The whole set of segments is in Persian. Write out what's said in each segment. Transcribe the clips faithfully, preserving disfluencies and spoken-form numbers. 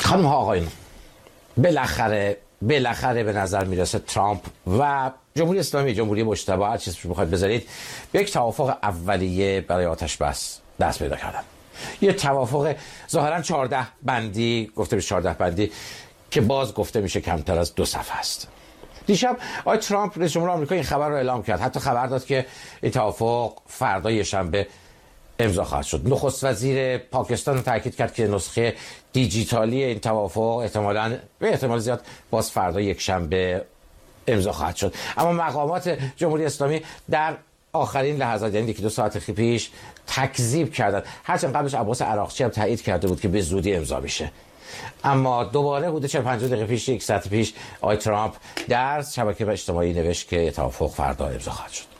خانم ها آقایون، بالاخره بالاخره به نظر میرسه ترامپ و جمهوری اسلامی، جمهوری مجتبی، هر چیزی رو بخواید بذارید، به یک توافق اولیه برای آتش بس دست پیدا کردن. یه توافق ظاهرا چهارده بندی، گفته میشه چهارده بندی که باز گفته میشه کمتر از دو صفحه است. دیشب آقای ترامپ رئیس جمهور آمریکا این خبر رو اعلام کرد، حتی خبر داد که این توافق فردای شنبه امضا خواهد شد. نخست وزیر پاکستان تاکید کرد که نسخه دیجیتالی این توافق احتمالاً به احتمال زیاد باز فردا یک شنبه امضا خواهد شد. اما مقامات جمهوری اسلامی در آخرین لحظات، یعنی یکی دو ساعت پیش، تکذیب کردند. هرچند قبلش عباس عراقچی هم تایید کرده بود که به زودی امضا میشه، اما دوباره حدود چهل پنجاه دقیقه پیش، یک ساعت پیش، آقای ترامپ در شبکه اجتماعی نوشت که توافق فردا امضا خواهد شد.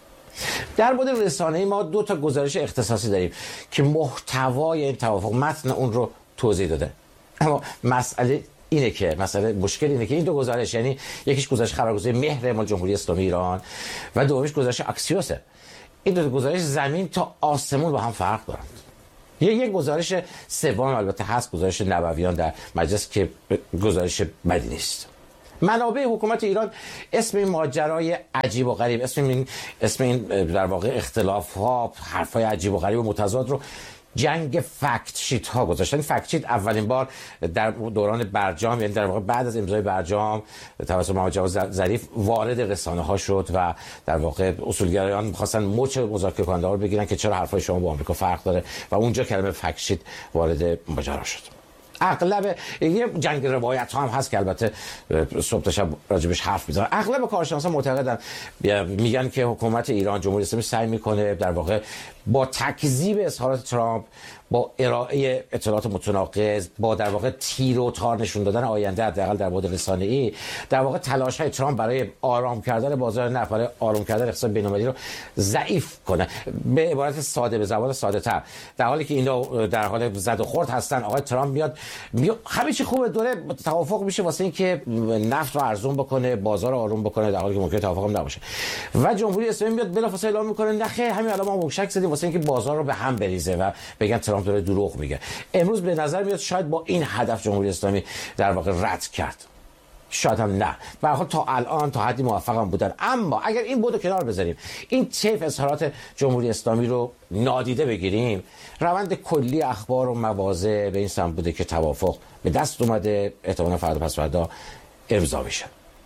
در مورد رسانه‌ای ما دو تا گزارش اختصاصی داریم که محتوای این توافق، متن اون رو توضیح داده. اما مسئله اینه که مسئله مشکل اینه که این دو گزارش، یعنی یکیش گزارش خبرگزاری مهر مال جمهوری اسلامی ایران و دومیش گزارش اکسیوسه، این دو گزارش زمین تا آسمون با هم فرق دارند. یه یک گزارش سوم البته هست، گزارش نبویان در مجلس، که گزارش بدی نیست. منابع حکومت ایران اسم این ماجرای عجیب و غریب، اسم این اسم این در واقع اختلاف‌ها، حرفای عجیب و غریب و متضاد رو جنگ فکت شیت ها گذاشتن. فکت شیت اولین بار در دوران برجام، یعنی در واقع بعد از امضای برجام توسط محمد جواد ظریف، وارد رسانه ها شد و در واقع اصولگرایان می‌خواستن مچ مذاکره کننده ها رو بگیرن که چرا حرفای شما با آمریکا فرق داره و اونجا کلمه فکت شیت وارد ماجرا شد. اغلب یه جنگ روایت ها هم هست که البته صبح تا شب راجبش حرف میزنن. اغلب کارشناسان معتقدن، میگن که حکومت ایران، جمهوری اسلامی، سعی میکنه در واقع با تکذیب اظهارات ترامپ، با ارائه اطلاعات متناقض، با در واقع تیر و تار نشون دادن آینده حداقل در مورد رسانه‌ای، در واقع تلاش‌های ترامپ برای آرام کردن بازار نفت، برای آرام کردن اقتصاد بین‌المللی رو ضعیف کنه. به عبارت ساده، به زبان ساده‌تر، در حالی که اینا در حال زد و خورد هستن، آقای ترامپ میاد میاد همه چی خوبه، دوره توافق میشه واسه اینکه نفت رو ارزون بکنه، بازار رو آروم بکنه، در حالی که ممکنه توافق هم نباشه. و جمهوری اسلامی میاد بلافاصله اعلام میکنه نه خیر، همین الان ما موشک زدیم واسه اینکه بازار رو به هم بریزه و بگن ترامپ داره دروغ میگه. امروز به نظر میاد شاید با این هدف جمهوری اسلامی در واقع رد کرد، شاید هم نه، به هر حال تا الان تا حدی موفق هم بودن. اما اگر این بودو کنار بذاریم، این طیف اظهارات جمهوری اسلامی رو نادیده بگیریم، روند کلی اخبار و مواضع به این سمت بوده که توافق به دست اومده، احتمالاً فردا پس فردا امضا میشه.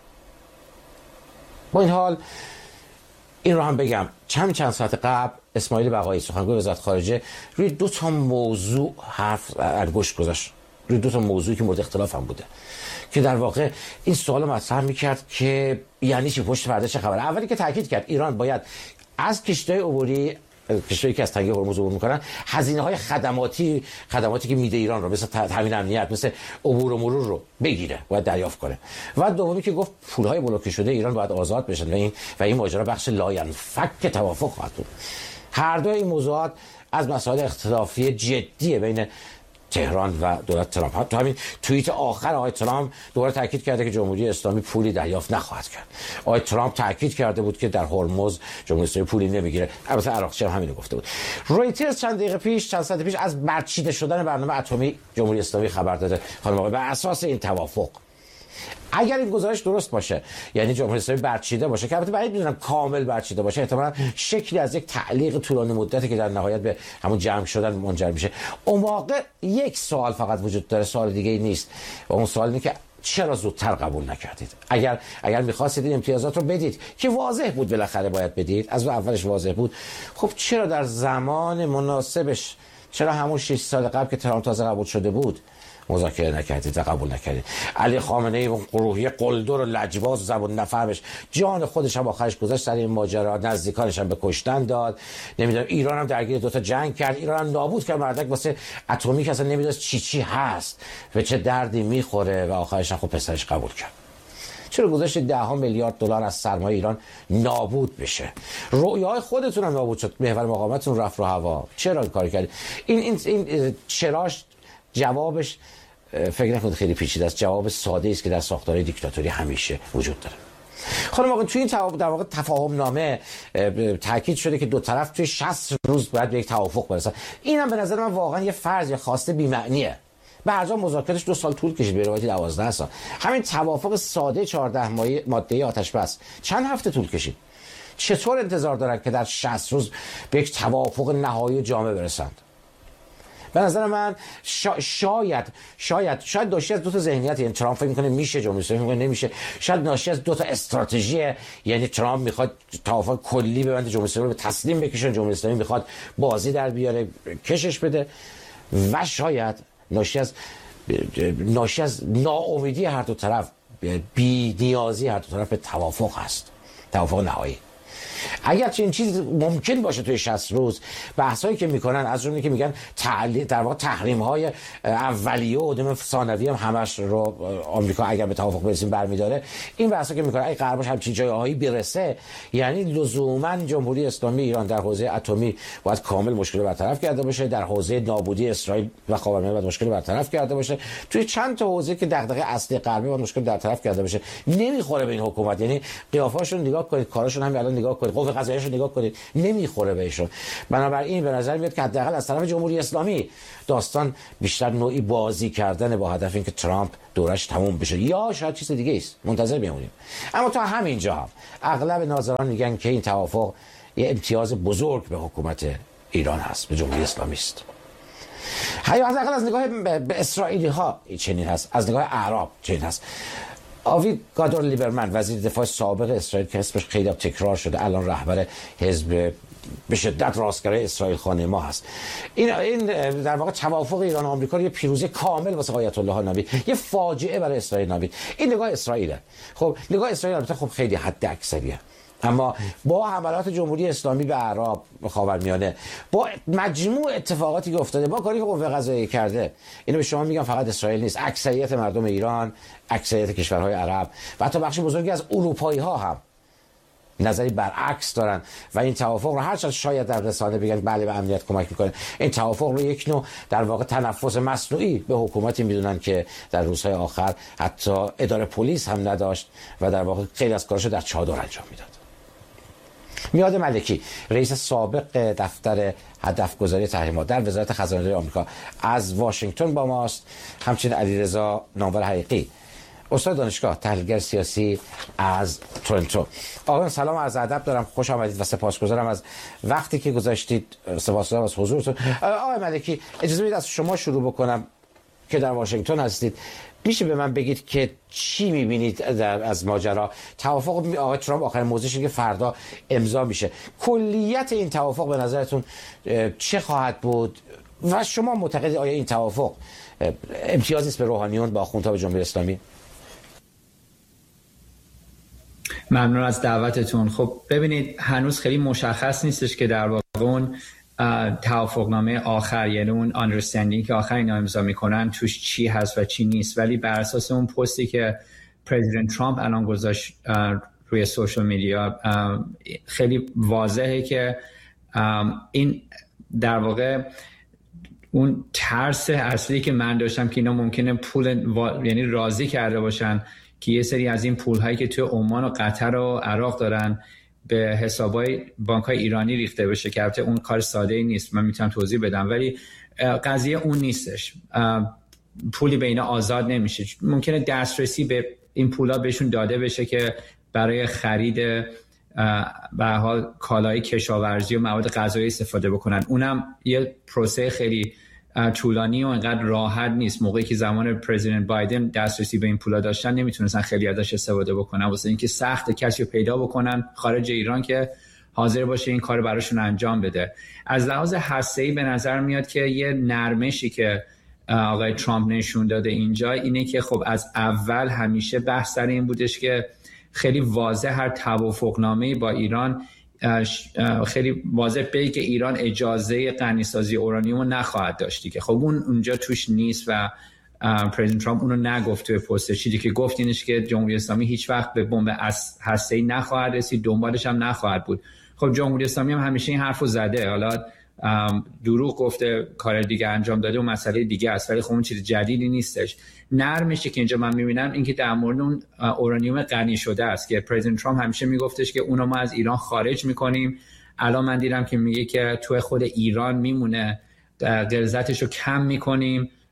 با این حال این رو هم بگم، چند چند ساعت قبل اسماعیل بقایی، سخنگوی وزارت خارجه، روی دو تا موضوع حرف انگشت گذاشت، روی دو تا موضوعی که مورد اختلاف هم بوده، که در واقع این سوال مطرح میکرد که یعنی چی، پشت پرده چه خبره. اولی که تاکید کرد ایران باید از کشتی‌های عبوری، کشتی‌هایی که از تنگه هرمز عبور میکنن، هزینه‌های خدماتی خدماتی که میده ایران رو، مثل تامین امنیت، مثل عبور و مرور رو بگیره، باید دریافت کنه. و دومی که گفت پول‌های بلوکه شده ایران باید آزاد بشن و این و این ماجرا بخش لاینفک توافق خواهد بود. هر دو این موضوعات از مسائل اختلافی جدی بین تهران و دولت ترامپ. تو همین توییت آخر آقای ترامپ دوباره تاکید کرده که جمهوری اسلامی پولی دریافت نخواهد کرد. آقای ترامپ تاکید کرده بود که در هرمز جمهوری اسلامی پولی نمیگیره. البته عراقچی هم همینو گفته بود. رویترز چند دقیقه پیش، چند ساعت پیش، از برچیده شدن برنامه اتمی جمهوری اسلامی خبر داده. خانم آقای، بر اساس این توافق، اگر این گزارش درست باشه، یعنی جمهوری اسلامی برچیده باشه، که البته بعید میدونم کامل برچیده باشه، احتمالاً شکلی از یک تعلیق طولانی مدتی که در نهایت به همون جمع شدن منجر میشه. اون موقع یک سوال فقط وجود داره، سوال دیگه ای نیست، و اون سوال اینه که چرا زودتر قبول نکردید؟ اگر اگر می‌خواستید این امتیازات رو بدید که واضح بود بالاخره باید بدید، از اولش واضح بود، خب چرا در زمان مناسبش، چرا همون شش سال قبل که ترامپ تازه قبول شده بود مذاکره نکردید و قبول نکردید؟ علی خامنه ای اون گروهی قلدر و لجباز و زبون نفهمش جان خودش هم آخرش گذاشت سر این ماجرا، نزدیکانش هم به کشتن داد، نمیدونم ایران هم درگیر دو تا جنگ کرد، ایران هم نابود کرد مردک واسه اتمی که اصلا نمیدونست چی چی هست و چه دردی میخوره، و آخرش هم خب پسرش قبول کرد. چرا گذاشت ده ها میلیارد دلار از سرمایه ایران نابود بشه؟ رویاهای خودتون هم نابود شد، محور مقاومتتون رفت رو هوا. چرا این کار کردید؟ این این این چراش جوابش فکر نکنید خیلی پیچیده است، جواب ساده است که در ساختار دیکتاتوری همیشه وجود داره. خانم آقا، توی این توافق در واقع تفاهم نامه تاکید شده که دو طرف توی شصت روز باید به یک توافق برسن. اینم به نظر من واقعا یه فرض یا خواسته بی معنیه. به هر حال مذاکراتش دو سال طول کشید، به روایت دوازده سال. همین توافق ساده چهارده ماده آتش بس چند هفته طول کشید. چطور انتظار دارن که در شصت روز به یک توافق نهایی جامع برسند؟ به نظر من شا... شاید شاید شاید ناشی از دو تا ذهنیت، یعنی ترامپ فکر میکنه میشه، جمهوری اسلامی میگه نمیشه. شاید ناشی از دو تا استراتژی، یعنی ترامپ میخواد توافق کلی ببنده، جمهوری اسلامی رو به تسلیم بکشه، جمهوری اسلامی میخواد بازی در بیاره کشش بده، و شاید ناشی از ناشی از ناامیدی هر دو طرف، بی نیازی هر دو طرف به توافق هست، توافق نهایی. اگر چنین چیز ممکن باشه توی شصت روز، بحثایی که میکنن از جمله که میگن تعلیق در واقع تحریم های اولیه و عدم ثانوی هم همش رو آمریکا اگر به توافق برسیم برمیداره، این بحثا که میکنن اگه قرار باشه همچین جایهایی برسه، یعنی لزوما جمهوری اسلامی ایران در حوزه اتمی باید کامل مشکل برطرف کرده باشه، در حوزه نابودی اسرائیل و خاورمیانه باید مشکل برطرف کرده باشه، توی چند تا حوزه که دغدغه اصلی غربی باید مشکل برطرف کرده باشه. نمیخوره به این حکومت، یعنی قیافاشون نگاه کنید، کاراشون هم الان نگاه کنید، قوه قضاییه‌شو نگاه کنید، نمیخوره بهشون. بنابراین به نظر میاد که حداقل از طرف جمهوری اسلامی داستان بیشتر نوعی بازی کردن با هدف اینکه ترامپ دورش تموم بشه، یا شاید چیز دیگه است، منتظر بمونیم. اما تا همینجا هم اغلب ناظران میگن که این توافق یه امتیاز بزرگ به حکومت ایران هست، به جمهوری اسلامی است. حتی حداقل از نگاه به اسرائیلی ها چنین هست، از نگاه اعراب چنین هست. آوی گادور لیبرمن، وزیر دفاع سابق اسرائیل که اسمش خیلی تکرار شده، الان رهبر حزب به شدت راستگرای اسرائیل خانه ما هست، این این در واقع توافق ایران و آمریکا رو یه پیروزی کامل واسه آیت الله نامید، یه فاجعه برای اسرائیل نامید. این نگاه اسرائیله. خب نگاه اسرائیل البته خب خیلی حد اکثریه، اما با حملات جمهوری اسلامی به اعراب، به خاورمیانه، با مجموع اتفاقاتی که افتاده، با کاری که قوه قضاییه کرده، اینو به شما میگم فقط اسرائیل نیست، اکثریت مردم ایران، اکثریت کشورهای عرب و حتی بخش بزرگی از اروپایی ها هم نظری برعکس دارن و این توافق رو هرچند شاید در رسانه بگن بله به امنیت کمک میکنه، این توافق رو یک نوع در واقع تنفس مصنوعی به حکومتی میدونن که در روزهای آخر حتی اداره پلیس هم نداشت و در واقع خیلی از کاراشو در چادر انجام میداد. میاد ملکی، رئیس سابق دفتر هدفگذاری تحریمات در وزارت خزانه‌داری آمریکا، از واشنگتن با ماست. همچنین علیرضا نامور حقیقی، استاد دانشگاه، تحلیلگر سیاسی از تورنتو. آقایان سلام، عرض ادب دارم، خوش آمدید و سپاسگزارم از وقتی که گذاشتید، سپاسگزارم از حضورتون. آقای ملکی، اجازه بدید از شما شروع بکنم که در واشنگتن هستید. میشه به من بگید که چی میبینید در از ماجرا توافق آقای ترامپ؟ آخرین موضوعش اینه که فردا امضا میشه. کلیت این توافق به نظرتون چه خواهد بود و شما معتقدید آیا این توافق امتیازی است به روحانیون، با آخوندها، به جمهوری اسلامی؟ ممنون از دعوتتون. خب ببینید، هنوز خیلی مشخص نیستش که در واقع اون توافقنامه آخر، یعنی اون understanding که آخر اینا امضا میکنن توش چی هست و چی نیست، ولی بر اساس اون پستی که پرزیدنت ترامپ الان گذاشت روی سوشال میدیا خیلی واضحه که این در واقع اون ترس اصلی که من داشتم که اینا ممکنه پول یعنی راضی کرده باشن که یه سری از این پول‌هایی که توی عمان و قطر و عراق دارن به حسابای بانک‌های ایرانی ریخته بشه، که البته اون کار ساده‌ای نیست، من میتونم توضیح بدم، ولی قضیه اون نیستش. پولی به اینا آزاد نمیشه، ممکنه دسترسی به این پولا بهشون داده بشه که برای خرید به حال کالای کشاورزی و مواد غذایی استفاده بکنن. اونم یه پروسه خیلی طولانی و انقدر راحت نیست. موقعی که زمان پرزیدنت بایدن دسترسی به این پولا داشتن نمیتونستن خیلی ازش استفاده بکنن، واسه اینکه سخت کسی رو پیدا بکنن خارج ایران که حاضر باشه این کار براشون انجام بده. از لحاظ هسته‌ای به نظر میاد که یه نرمشی که آقای ترامپ نشون داده اینجا اینه که خب از اول همیشه بحث سر این بودش که خیلی واضح هر توافقنامه‌ای با ایران خیلی واضح بگه که ایران اجازه غنیسازی اورانیوم نخواهد داشتی، که خب اون اونجا توش نیست و پرزیدنت ترامپ اونو نگفت توی پست. چیزی که گفت اینش که جمهوری اسلامی هیچ وقت به بمب هسته‌ای نخواهد رسید، دنبالش هم نخواهد بود. خب جمهوری اسلامی هم همیشه این حرفو زده، حالا دروغ گفته کار دیگه انجام داده و مسئله دیگه است، ولی خب اون چیز جدیدی نیستش. نرمشه که اینجا من میبینم این که در مورد اون اورانیوم غنی شده است که پرزیدنت ترامپ همیشه میگفتش که اونو ما از ایران خارج میکنیم. الان من دیدم که میگه که توی خود ایران میمونه، غلظتشو کم میکنیم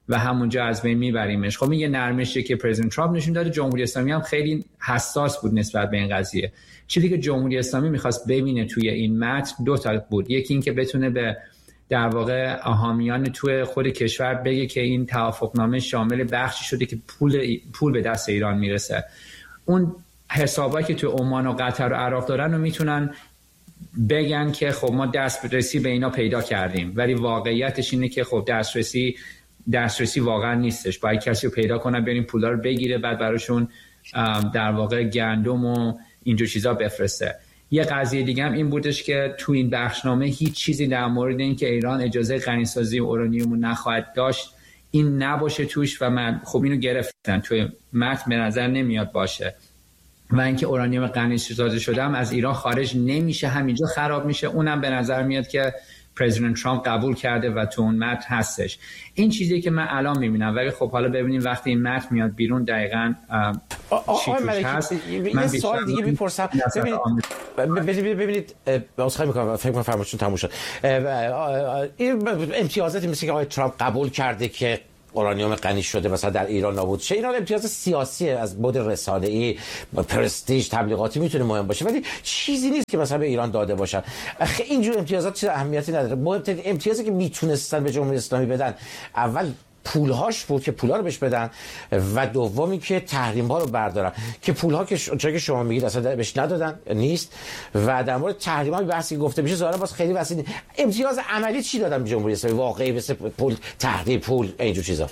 و همونجا از بین میبریمش. خب این یه نرمشی که پرزیدنت ترامپ نشون داده. جمهوری اسلامی هم خیلی حساس بود نسبت به این قضیه. چیزی که جمهوری اسلامی میخواست ببینه توی این متن دو تا بود. یکی این که بتونه به در واقع حامیان توی خود کشور بگه که این توافقنامه شامل بخشی شده که پول پول به دست ایران میرسه. اون حسابایی که توی عمان و قطر و عراق دارن رو میتونن بگن که خب ما دسترسی به اینا پیدا کردیم، ولی واقعیتش اینه که خب دسترسی دسترسی واقعا نیستش. باید کسی رو پیدا کنن بریم پولا رو بگیره، بعد براشون در واقع گندم و اینجور چیزا بفرسته. یه قضیه دیگه هم این بودش که تو این بخشنامه هیچ چیزی در مورد این که ایران اجازه غنیسازی اورانیوم نخواهد داشت این نباشه توش، و من خب اینو گرفتن توی متن به نظر نمیاد باشه. و اینکه اورانیوم غنیسازی شده هم از ایران خارج نمیشه، همینجا خراب میشه. اونم به نظر میاد که پرزیدنت ترامپ قبول کرده و تو اون متن هستش. این چیزی که من الان میبینم، ولی خب حالا ببینیم وقتی این متن میاد بیرون دقیقاً چی توش هست. من یه سوال دیگه میپرسم. ببینید ببینید بازخواهی میکنم، فکر کنم فرمایشتون تموم شد. این امتیازاتی مثل که آقای ترامپ قبول کرده که اورانیوم غنی شده مثلا در ایران نابود شه، اینا امتیاز سیاسی از بود رسانه‌ای، پرستیژ، تبلیغاتی میتونه مهم باشه، ولی چیزی نیست که مثلا به ایران داده باشن. اینجور امتیازات چیز اهمیتی نداره. مهمترین امتیازی که میتونستن به جمهوری اسلامی بدن، اول پولهاش بود که پولا رو بهش بدن، و دومی که تحریم ها رو بردارن که پولها که چون که شما میگید اصلا بهش ندادن نیست. و در مورد تحریم ها بحثی گفته میشه ظاهرا باز خیلی وسیع. امتیاز عملی چی دادن به جمهوری اسلامی واقعی مثل پول، تحریم، پول، اینجور چیزا؟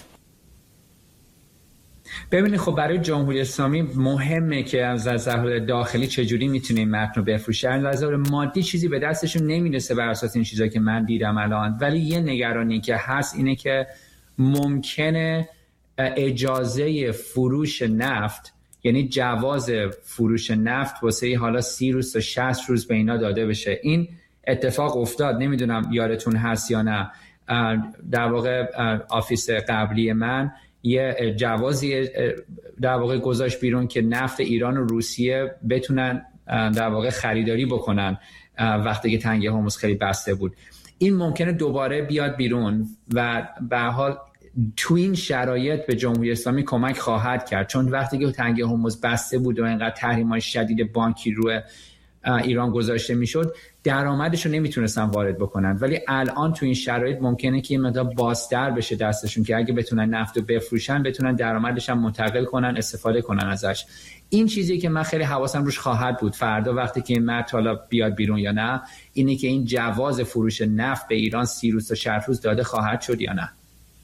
ببینید خب برای جمهوری اسلامی مهمه که از نظر داخلی چجوری میتونه این متن رو بفروشه. از نظر مادی چیزی به دستشون نمیرسه بر اساس این چیزا که من دیدم الان، ولی یه نگرانی که هست اینه که ممکنه اجازه فروش نفت، یعنی جواز فروش نفت واسه حالا سی روز تا شصت روز به اینا داده بشه. این اتفاق افتاد، نمیدونم یادتون هست یا نه. در واقع آفیس قبلی من یه جوازی در واقع گذاشت بیرون که نفت ایران و روسیه بتونن در واقع خریداری بکنن وقتی که تنگه هرمز خیلی بسته بود. این ممکنه دوباره بیاد بیرون و به هر حال تو این شرایط به جمهوری اسلامی کمک خواهد کرد، چون وقتی که تنگه هرمز بسته بود و اینقدر تحریم‌های شدید بانکی روی ایران گذاشته میشد، درآمدش رو نمیتونستن وارد بکنن. ولی الان تو این شرایط ممکنه که این مقدار بازتر بشه دستشون که اگه بتونن نفت رو بفروشن بتونن درآمدش هم منتقل کنن، استفاده کنن ازش. این چیزی که من خیلی حواسم روش خواهد بود فردا وقتی که این متن حالا بیاد بیرون یا نه، اینه که این جواز فروش نفت به ایران سی روز تا شصت روز داده خواهد شد یا نه.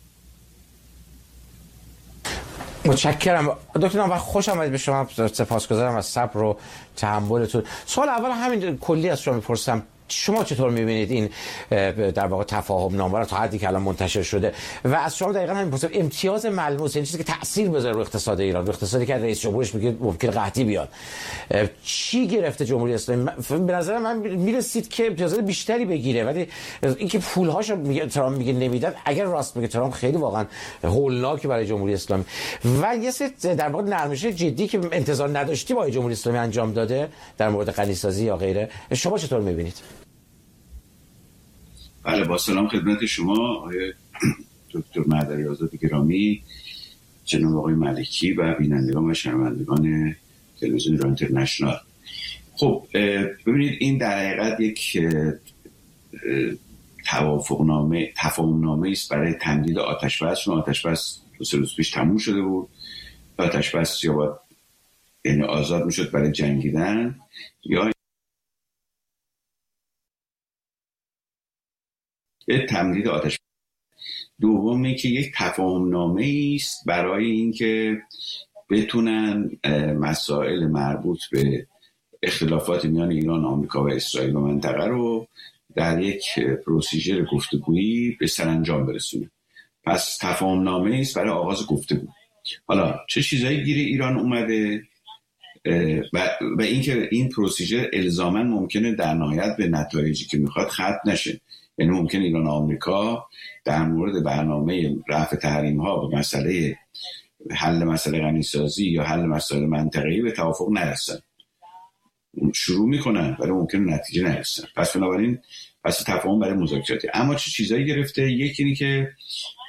متشکرم دکتر نامور، خوش آمدید به شما. سپاسگزارم از صبر و تحملتون. سوال اول همین کلی از شما میپرسم، شما چطور میبینید این در واقع تفاهم نامه رو تا حدی که الان منتشر شده؟ و از شما دقیقاً همین پرسم، امتیاز ملموس، این چیزی که تأثیر بذاره رو اقتصاد ایران، رو اقتصادی که رئیس جمهورش میگه ممکن قحطی بیاد، چی گرفته جمهوری اسلامی؟ به نظر من میرسید که امتیازات بیشتری بگیره، ولی اینکه پولهاشو میگه ترامپ میگه نمیدن، اگر راست میگه ترامپ خیلی واقعا هولناکه برای جمهوری اسلامی. و یه سری در واقع نرمش جدی که انتظار نداشتی با جمهوری اسلامی انجام داده در مورد غنیسازی یا غیره، شما چطور میبینید؟ بله، با سلام خدمت شما آقای دکتر مهدری آزاد گرامی، جناب آقای ملکی و بینندگان و شنوندگان تلویزیون ایران اینترنشنال. خب ببینید، این در حقیقت یک توافقنامه تفاهمنامه است برای تمدید آتش بس. چون آتش بس دو سه روز پیش تموم شده بود. آتش بس یا باید یعنی آزاد میشد برای جنگیدن، یا یک تمدید آتش. دومی که یک تفاهمنامه است برای اینکه بتونن مسائل مربوط به اخلافات میان ایران، آمریکا و اسرائیل و منطقه رو در یک پروسیجر گفتگویی به سرانجام برسونه. پس تفاهمنامه است برای آغاز گفتگو. حالا چه چیزایی گیر ایران اومده و, و اینکه این پروسیجر الزاماً ممکنه در نهایت به نتایجی که میخواد ختم نشه. یعنی ممکن ایران و آمریکا در مورد برنامه رفع تحریم ها و مسئله حل مسئله غنیسازی یا حل مسائل منطقه‌ای به توافق نرسن. شروع میکنن ولی ممکن نتیجه نرسن. پس بنابراین پس تفاهم برای مذاکراتی. اما چه چیزایی گرفته؟ یکی اینه که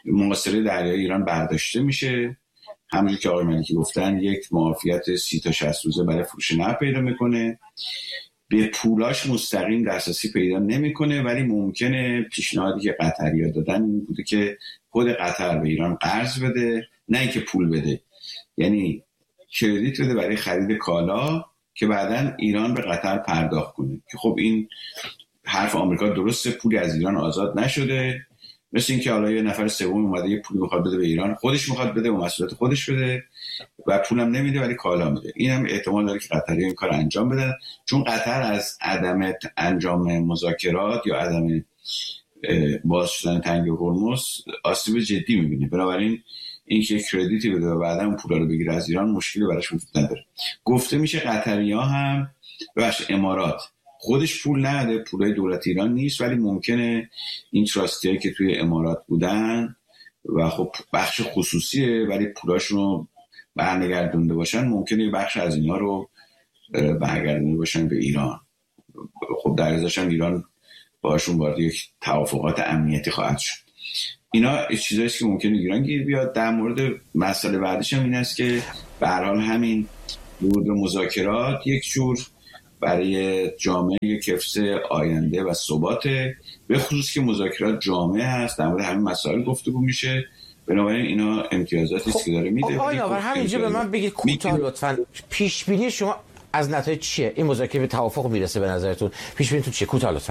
محاصره دریایی ایران برداشته میشه، همونجور که آقای ملکی گفتن یک معافیت سی تا شصت روزه برای فروش نفت پیدا میکنه، به پولاش مستقیم دسترسی پیدا نمیکنه، ولی ممکنه پیشنهادی که قطری‌ها دادن این بوده که خود قطر به ایران قرض بده، نه اینکه پول بده، یعنی کردیت بده برای خرید کالا که بعداً ایران به قطر پرداخت کنه. که خب این حرف آمریکا درسته، پولی از ایران آزاد نشده، مثل این که حالا یه نفر سوم اومده یه پولی میخواد بده به ایران، خودش میخواد بده و مسئولیت خودش بده و پولم نمیده ولی کالا میده. این هم احتمال داره که قطری این کار انجام بدن، چون قطر از عدم انجام مذاکرات یا عدم باز شدن تنگ هرمز آسیب جدی میبینه. بنابراین این که کردیتی بده و بعدا اون پولا رو بگیره از ایران مشکلی براش وجود نداره. گفته میشه قطری‌ها هم بخش امارات خودش پول نده، پولای دولت ایران نیست، ولی ممکنه این تراستی‌هایی که توی امارات بودن و خب بخش خصوصیه ولی پولاشون رو برنگردونده باشن، ممکنه یه بخش از اینا رو برگردونده باشن به ایران. خب در ازاش هم ایران باشون وارد یک توافقات امنیتی خواهد شد. اینا چیزایی است که ممکنه ایران گیر بیاد. در مورد مسئله بعدش هم این است که به هر حال همین ورود مذاکرات یک جور برای جامعه یک حفظ آینده و ثباته، به خصوص که مذاکرات جامعه هست، در مورد همین مسائل گفتگو میشه، بنابراین اینا امتیازاتی است که داره میده. آقای ناور همینجا به من بگید کوتاه لطفاً پیش بینی شما از نتایج چیه؟ این مذاکره به توافق میرسه به نظرتون؟ پیش بینیتون چیه؟ کوتاه لطفاً.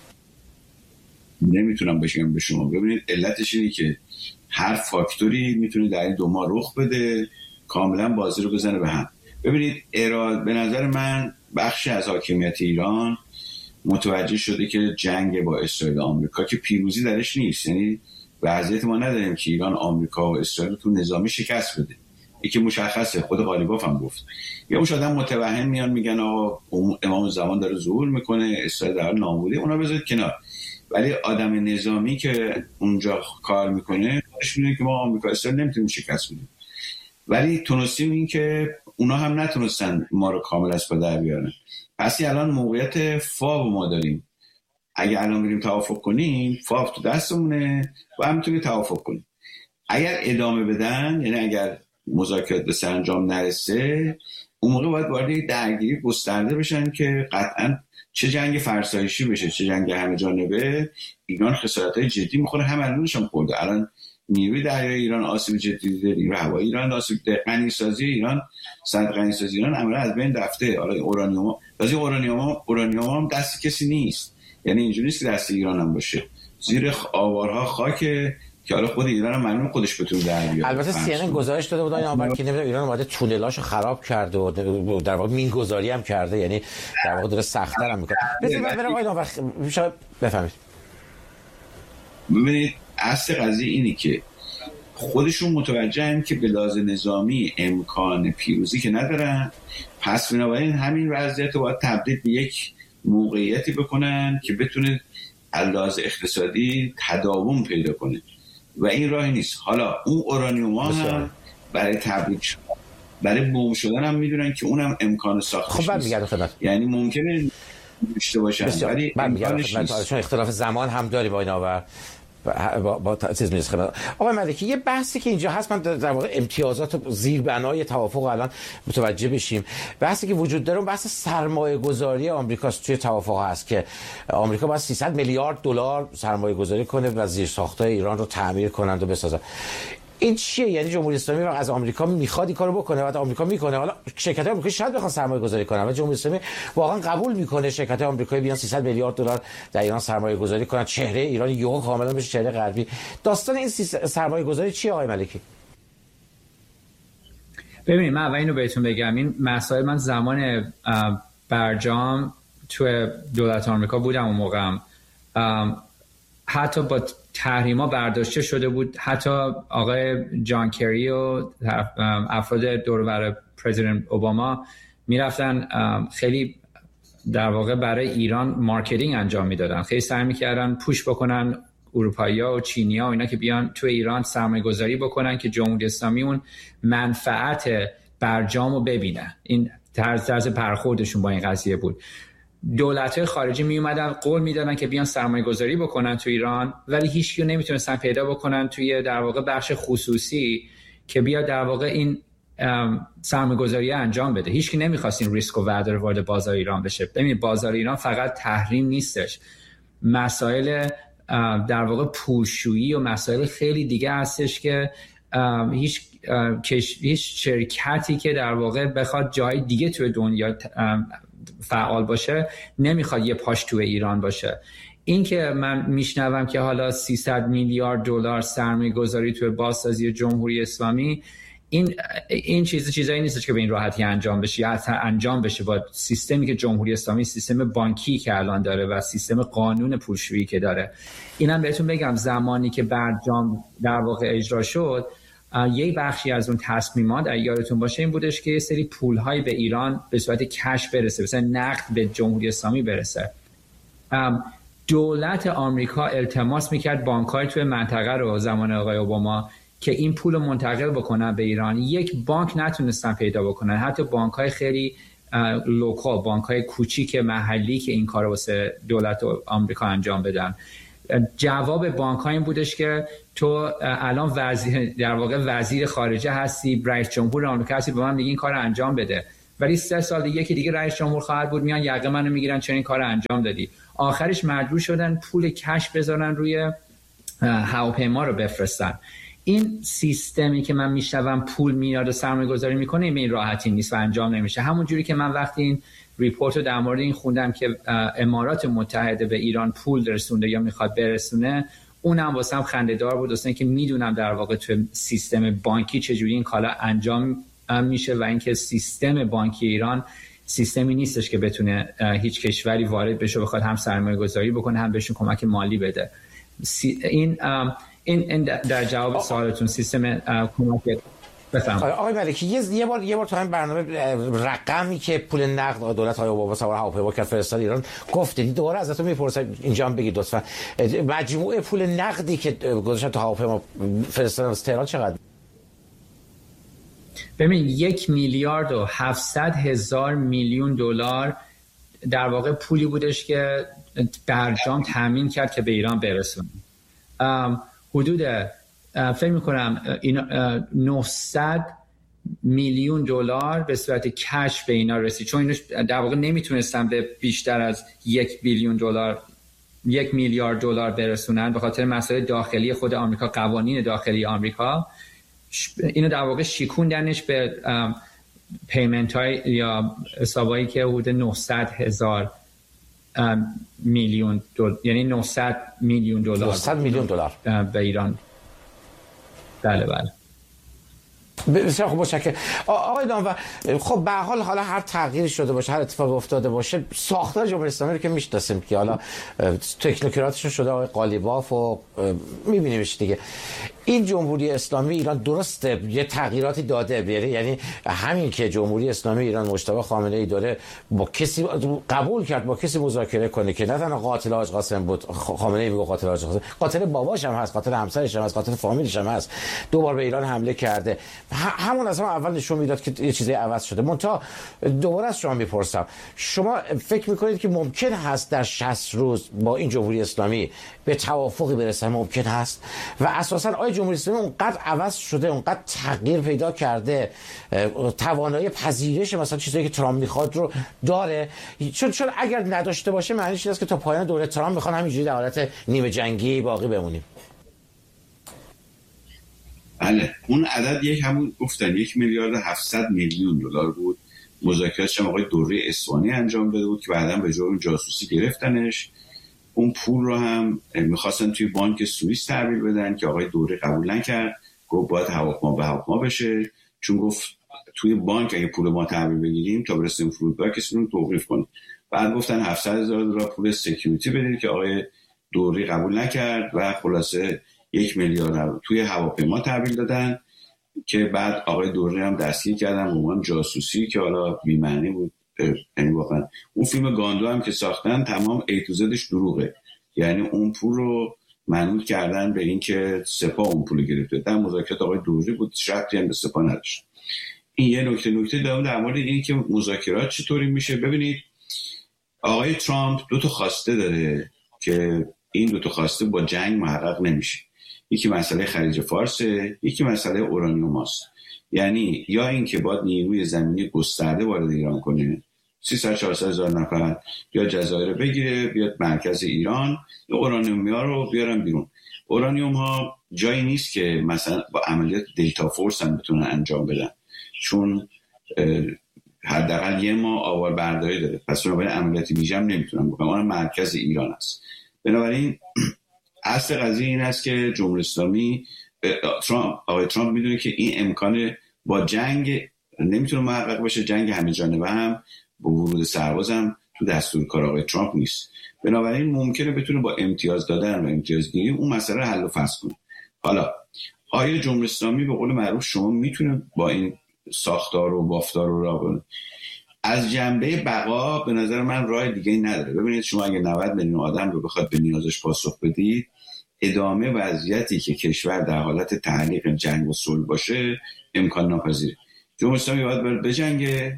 نمیتونم بگم به شما. ببینید علتش اینه که هر فاکتوری میتونه در این دو ماه رخ بده کاملا بازی رو بزنه به هم. ببینید اراد به نظر من بخشی از حاکمیت ایران متوجه شده که جنگ با اسرائیل و آمریکا که پیروزی درش نیست، یعنی وضعیت ما نداریم که ایران آمریکا و اسرائیل تو نظامی شکست بده. یکی مشخصه، خود غالیباف هم گفت. یا اون آدم متوهم میان میگن آقا امام زمان داره ظهور میکنه، اسرائیل در حال نابودی، اونا بذارید کنار. ولی آدم نظامی که اونجا کار میکنه خودش میدونه که ما آمریکا اسرائیل نمیتونیم شکست بدیم. ولی تونستیم این که اونا هم نتونستن ما رو کامل از پا در بیارن. پس الان موقعیت فاو ما داریم. اگه الان بریم توافق کنیم، فاو تو دستمونه و هم میتونیم توافق کنیم. اگر ادامه بدن، یعنی اگر مذاکرات به سرانجام نرسه، اون موقع باید وارد درگیری گسترده بشن که قطعاً چه جنگ فرسایشی بشه چه جنگ همه جانبه، ایران خسارت‌های جدی می‌خوره. هم الانش هم خورده. الان نیروی دریایی ایران آسیب جدی دیده، نیروی هوایی ایران آسیب دیده، غنیسازی ایران، صنعت غنیسازی ایران عملاً از بین رفته. حالا اورانیوم، واسه اورانیوم اورانیوم هم دست کسی نیست، یعنی اینجوری نیست که دست ایران هم باشه. زیر آوارها خاک که حالا خود ایران هم معلوم خودش بتونه در بیاره. البته سی ان ان گزارش داده بود آقا که نمیدونم ایران اومده تونلاشو خراب کرده و در واقع مینگذاری هم کرده، یعنی در واقع داره سخت‌تر هم میکنه. ببینید من برام آقا شما بفهمید. ببینید اصل قضیه اینه که خودشون متوجهن که به لحاظ نظامی امکان پیروزی که ندارن، پس بنابراین همین وضعیت رو باید تبدیل به یک موقعیتی بکنن که بتونه از لحاظ اقتصادی تداوم پیدا کنه و این راهی نیست. حالا اون اورانیوم ها هم برای تبریک شدن، برای بوم شدن هم میدونن که اونم امکان ساختش خب نیست. خب یعنی ممکنه داشته باشن ولی امکانش نیست. چون اختلاف زمان هم داری با اینا و با با چیز میرسه. آقای ملکی یه بحثی که اینجا هست، من در واقع امتیازات زیربنای توافق الان متوجه بشیم. بحثی که وجود داره بحث سرمایه گذاری آمریکاست توی توافق هست که آمریکا باید سیصد میلیارد دلار سرمایه گذاری کنه و زیرساخت‌های ایران رو تعمیر کنند و بسازن. این چیه؟ یعنی جمهوری اسلامی از آمریکا میخواد این کارو بکنه، بعد آمریکا میکنه. حالا شرکت‌های آمریکایی شاید بخوان سرمایه گذاری کنن و جمهوری اسلامی واقعا قبول میکنه شرکت‌های آمریکایی بیان سیصد میلیارد دلار در ایران سرمایه گذاری کنن، چهره ایران یهو کاملا بشه چهره غربی. داستان این سرمایه گذاری چیه آقای ملکی؟ ببینید من اول اینو بهتون بگم، این مسائل من زمان برجام تو دولت آمریکا بودم اون موقع، حتی با تحریما برداشته شده بود. حتی آقای جان کری و افراد دور و بر پرزیدنت اوباما میرفتن خیلی در واقع برای ایران مارکتینگ انجام میدادن، خیلی سعی میکردن پوش بکنن اروپایی‌ها و چینی‌ها و اینا که بیان تو ایران سرمایه گذاری بکنن که جمهوری اسلامی اون منفعت برجامو ببینه. این طرز طرز برخوردشون با این قضیه بود. دولت‌های خارجی می اومدن قول میدادن که بیان سرمایه گذاری بکنن تو ایران، ولی هیچ کیو نمیتونستن پیدا بکنن توی در واقع بخش خصوصی که بیا در واقع این سرمایه گذاری انجام بده. هیچ کی نمیخواست این ریسک و وردار وارد بازار ایران بشه. ببینید بازار ایران فقط تحریم نیستش، مسائل در واقع پولشویی و مسائل خیلی دیگه هستش که هیچ هیچ شرکتی که در واقع بخواد جای دیگه توی دنیا فعال باشه نمیخواد یه پاش توی ایران باشه. این که من میشنوم که حالا سیصد میلیارد دلار سرمایه گذاری توی بازسازی جمهوری اسلامی، این این چیز چیزایی نیست که به این راحتی انجام بشه یا حتی انجام بشه با سیستمی که جمهوری اسلامی، سیستم بانکی که الان داره و سیستم قانون پولشویی که داره. اینم بهتون بگم زمانی که برجام در واقع اجرا شد، یه بخشی از اون تصمیمات اگه یادتون باشه این بودش که یه سری پول‌های به ایران به صورت کش برسه، مثلا نقد به جمهوری اسلامی برسه. دولت آمریکا التماس میکرد بانک‌های توی منطقه رو زمان آقای اوباما که این پول رو منتقل بکنن به ایران. یک بانک نتونستن پیدا بکنن، حتی بانک‌های خیلی لوکال، بانک‌های کوچیک محلی که این کارو واسه دولت آمریکا انجام بدن. جواب بانک‌ها این بودش که تو الان وزیر در واقع وزیر خارجه هستی، رئیس جمهور آمریکا هستی، به من میگی این کارو انجام بده، ولی سه سال دیگه یکی دیگه رئیس جمهور خواهد بود، میان یقه منو میگیرن چون این کارو انجام دادی. آخرش مجبور شدن پول کش بذارن روی هواپیما رو بفرستن. این سیستمی که من میشنوم پول میاد و سرمایه گذاری میکنه این راحتی نیست و انجام نمیشه. همون جوری که من وقتی این ریپورت رو در مورد این خوندم که امارات متحده به ایران پول رسونده یا میخواد برسونه، اونم واسم خنده‌دار بود، واسه اینکه میدونم در واقع تو سیستم بانکی چجوری این کالا انجام میشه و اینکه سیستم بانکی ایران سیستمی نیستش که بتونه هیچ کشوری وارد بشه بخواد هم سرمایه گذاری بکنه هم بهشون کمک مالی بده. این این این در جواب سوالتون سیستم کمک بفهم. آقای ملکی یه بار یه بار تو همین برنامه رقمی که پول نقد دولت های اوباما سوار هواپیما کرد فرستاد ایران گفتید، دوباره ازتون میپرسم اینجا هم بگید لطفا مجموع پول نقدی که گذاشتن تو هواپیما فرستادن از تهران چقدر؟ ببین یک میلیارد و هفتصد هزار میلیون دلار در واقع پولی بودش که برجام تامین کرد که به ایران برسونه. حدود فکر میکنم نهصد میلیون دلار به صورت کش به اینا رسید، چون اینا در واقع نمیتونستن به بیشتر از یک بیلیون دلار یک میلیارد دلار برسونن به خاطر مسائل داخلی خود آمریکا، قوانین داخلی آمریکا. اینو در واقع شیکوندنش به پیمنت های یا حسابایی که حدود نهصد هزار میلیون دلار، یعنی نهصد میلیون دلار نهصد میلیون دلار به ایران. بله بله بسیار خوب باشه. آقای دانور، خب به هر حال حالا هر تغییری شده باشه، هر اتفاقی افتاده باشه، ساختار جمهوری اسلامی رو که میشناسیم که حالا تکنوکراتش شده آقای قالیباف و میبینیمش دیگه. این جمهوری اسلامی ایران درسته یه تغییراتی داده، یعنی همین که جمهوری اسلامی ایران مجتبی خامنه ای داره با کسی قبول کرد با کسی مذاکره کنه که نه تنها قاتل حاج قاسم بود، خامنه ای میگه قاتل حاج قاسم، قاتل باباش هم هست، قاتل همسرش هم هست، قاتل فامیلش هم هست، دو بار به ایران حمله کرده. همون از هم اول نشون میداد که یه چیزی عوض شده. منتها دوباره از شما میپرسم، شما فکر میکنید که ممکن هست در شصت روز با این جمهوری اسلامی به توافقی برسه؟ ممکن هست؟ و اساسا آیا جمهوری اسلامی اونقدر عوض شده، اونقدر تغییر پیدا کرده، توانایی پذیرش مثلا چیزایی که ترامپ میخواد رو داره؟ چون چون اگر نداشته باشه معنیش این است که تا پایان دوره ترامپ میخوان همینجوری در حالت نیمه جنگی باقی بمونیم. بله، اون عدد یک همون گفتن یک میلیارد هفتصد میلیون دلار بود. مذاکراتش هم آقای دوره اصفهانی انجام داده بود که بعداً به جرم جاسوسی گرفتنش. اون پول رو هم میخواستن توی بانک سوئیس تحویل بدن که آقای دوره قبول نکرد، گفت باید هواپیما به هواپیما بشه، چون گفت توی بانک اگه پول ما تحویل بگیریم تا برسیم فرودگاه کسی رو توقیف کنیم. بعد گفتن هفتصد هزار دلار پول سکیوریتی بدید که آقای دوره قبول نکرد و خلاصه یک میلیارد توی هواپیما تحویل دادن که بعد آقای دوره هم دستگیر کردن به عنوان جاسوسی که حالا بی‌معنی بود. یعنی واقعا اون فیلم گاندو هم که ساختن تمام ای تو زدش دروغه، یعنی اون پول رو منوط کردن به این که سپاه اون پول گرفته. در مذاکرات آقای دوری بود، شرطی هم به سپاه نداشت. این یه نکته. نکته دوم در مورد اینی که مذاکرات چطوری میشه. ببینید آقای ترامپ دو تا خواسته داره که این دو تا خواسته با جنگ محقق نمیشه. یکی مسئله خلیج فارسه، یکی مسئله اورانیوم هست. یعنی یا این که باید نیروی زمینی گسترده وارد ایران کنه، سیصد چهارصد هزار نفر، یا جزایر بگیره بیاد مرکز ایران، یا اورانیوم ها رو بیارن بیرون. اورانیوم ها جایی نیست که مثلا با عملیات دیتا فورس هم بتونن انجام بدن، چون حداقل یه ما آوار برداری داره، پس بنابراین عملیاتی ویژه هم نمیتونن بکنن. اون مرکز ایران است. بنابراین اصل قضیه این است که جمهوری اسلامی ترامپ آقای ترامپ میدونه که این امکان با جنگ نمیتونه محقق بشه، جنگ همه جانبه هم با ورود سرباز هم تو دستور کار آقای ترامپ نیست. بنابراین ممکنه بتونه با امتیاز دادن و امتیازگیری اون مسئله رو حل و فصل کنه. حالا آیا جمهوری اسلامی به قول معروف شما میتونه با این ساختار و بافتار رو راه بره؟ از جنبه بقا به نظر من راه دیگه نداره. ببینید شما اگه نود میلیون آدم رو بخواد به نیازش پاسخ بدید، ادامه وضعیتی که کشور در حالت تعلیق جنگ و صلح باشه امکان ناپذیره. جمهوری اسلامی باید بره بجنگه،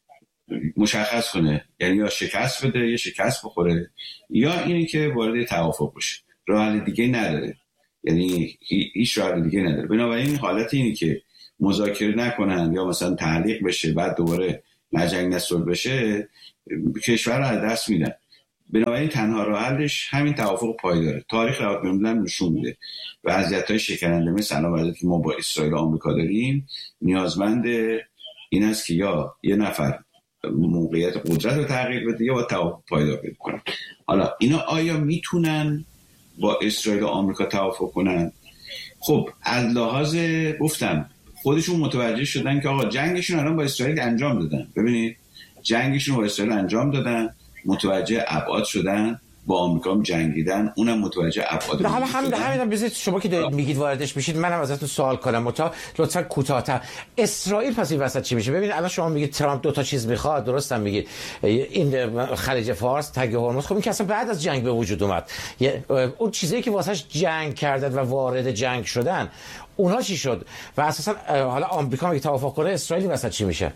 مشخص کنه، یعنی یا شکست بده یا شکست بخوره، یا اینی که وارد توافق بشه. راه حل دیگه نداره، یعنی هیچ راه حل دیگه نداره. بنابراین حالت اینی که مذاکره نکنن یا مثلا تعلیق بشه بعد دوباره نجنگ نصلح بشه، کشور رو از دست میدن. بنابراین تنها راه حلش همین توافق پایداره. تاریخ روابط بین‌الملل نشون میده وضعیت‌های شکننده مثل الان وضعیتی که ما با اسرائیل و آمریکا داریم نیازمند این است که یا یه نفر موقعیت قدرت رو تغییر بده یا با توافق پایدار پیدا کنن. حالا اینا آیا میتونن با اسرائیل و آمریکا توافق کنن؟ خب از لحاظ گفتم خودشون متوجه شدن که آقا جنگشون الان با اسرائیل انجام دادن. ببینید جنگشون با اسرائیل انجام دادن، متوجه ابعاد شدن، با آمریکا هم جنگیدن، اونم متوجه ابعاد. حالا همین همین بذارید شما که میگید واردش میشید منم ازتون سوال کنم، متا لطفا کوتاه‌تر. اسرائیل پس این وسط چی میشه؟ ببینید الان شما میگید ترامپ دو تا چیز میخواد، درستم میگید، این خلیج فارس، تگ هرمز، خب این که اصلا بعد از جنگ به وجود اومد. اون چیزایی که واسش جنگ کردن و وارد جنگ شدن اونها چی شد؟ و اساسا حالا آمریکا میگه توافق کنه، اسرائیل وسط چی میشه؟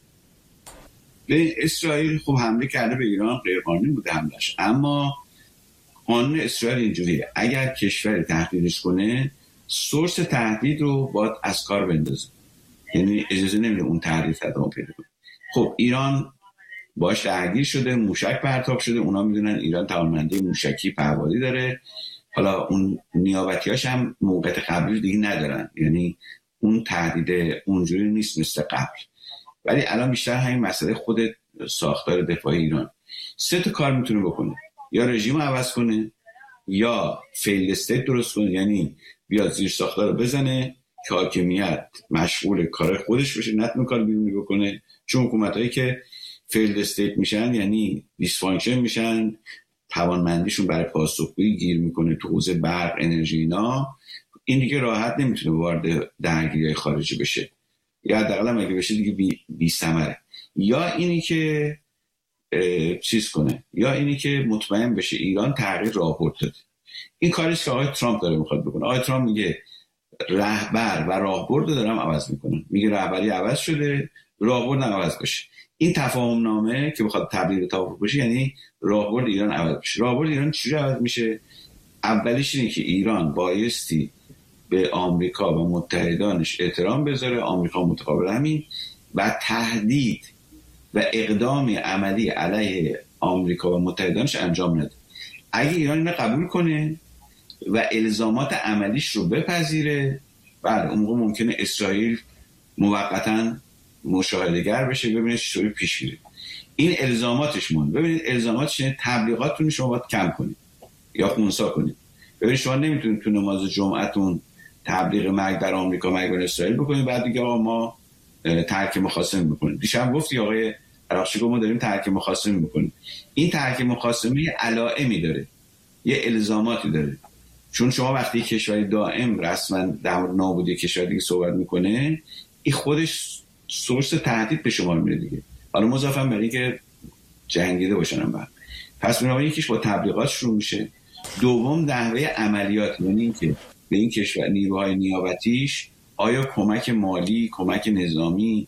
اسرائیل خب حمله کرده به ایران، غیرقانونی بوده حملش، اما قانون اسرائیل اینجوریه اگر کشوری تهدیدش کنه سورس تهدید رو باید از کار بندازه، یعنی اجازه نمیده اون تهدید ادامه پیدا کنه. خب ایران باش درگیر شده، موشک پرتاب شده، اونا میدونن ایران توانمندی موشکی پروازی داره. حالا اون نیابتیاش هم موقعیت قبلی دیگه ندارن، یعنی اون تهدید اونجوری نیست مثل قبل. ولی الان بیشتر همین مسئله خود ساختار دفاعی ایران. سه تا کار میتونه بکنه: یا رژیم رو عوض کنه، یا فیلد استیت درست کنه، یعنی بیاد زیر ساختار رو بزنه که حاکمیت مشغول کار خودش بشه، نتونه کار بیرونی بکنه. چون حکومتایی که فیلد استیت میشن یعنی دیسفانکشن میشن، توانمندیشون برای پاسخگویی گیر میکنه تو حوزه برق، انرژی، اینا، این دیگه راحت نمیتونه وارد درگیری خارجی بشه، یا حداقل اگه بشه دیگه بی, بی ثمره. یا اینی که چیز کنه، یا اینی که مطمئن بشه ایران تغییر راهبرد داده. این کاریش که آقای ترامپ داره میخواد بکنه. آقای ترامپ میگه رهبر و راهبرد رو دارم عوض میکنم. میگه رهبری عوض شده، راهبرد هم عوض بشه. این تفاهم نامه که بخواد تبدیل به توافق بشه یعنی راهبرد ایران عوض بشه. راهبرد ایران چجوری عوض میشه؟ اولیش اینه که ایران بایستی به آمریکا و متحدانش احترام بذاره، آمریکا متقابل همین، و تهدید و اقدام عملی علیه آمریکا و متحدانش انجام نده. اگه ایران اینو قبول کنه و الزامات عملیش رو بپذیره، بعد اون موقع ممکنه اسرائیل موقتاً مشاهده‌گر بشه، ببینه چطوری پیش میره. این الزاماتش مون. ببینید الزاماتش اینه تبلیغاتتون شما باید کم کنید یا خنثی کنید. ببینید شما نمیتونید تو نماز جمعهتون تبلیغ مرگ بر آمریکا، مرگ بر اسرائیل بکنید، بعد دیگه آقا ما ترک مخاصمه میکنیم. دیشب گفتی آقای عراقچی گفت ما داریم ترک مخاصمه میکنیم. این ترک مخاصمه یه علائمی داره، یه الزاماتی داره. چون شما وقتی کشوری دائم رسما در مورد نابودی کشور دیگه صحبت میکنه، این خودش سورس تهدید به شما میره دیگه. حالا مضافاً بر اینکه جنگیده باشن هم بعد. پس بنابراین یکیش با تبلیغات شروع میشه، دوم نحوه عملیات، یعنی اینکه به این کشور نیروهای نیابتیش آیا کمک مالی، کمک نظامی،